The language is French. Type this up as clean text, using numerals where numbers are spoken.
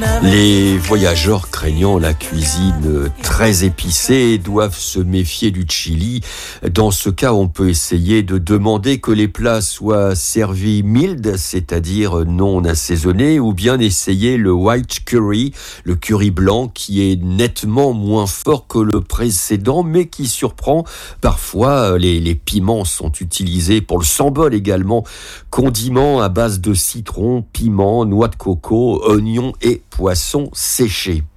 Les voyageurs craignant la cuisine très épicée doivent se méfier du chili. Dans ce cas, on peut essayer de demander que les plats soient servis mild, c'est-à-dire non assaisonnés, ou bien essayer le white curry, le curry blanc qui est nettement moins fort que le précédent, mais qui surprend. Parfois, les piments sont utilisés pour le sambal également, condiments à base de citron, piment, noix de coco, oignons et poissons séchés.